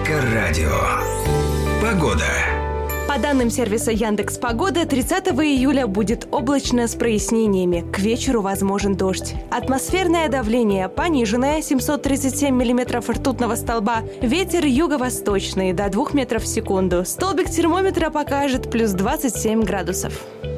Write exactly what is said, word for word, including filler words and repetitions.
Эльдоррадио. Погода. По данным сервиса Яндекс.Погода, тридцатого июля будет облачно с прояснениями. К вечеру возможен дождь. Атмосферное давление пониженное, семьсот тридцать семь миллиметров ртутного столба. Ветер юго-восточный до двух метров в секунду. Столбик термометра покажет плюс двадцать семь градусов.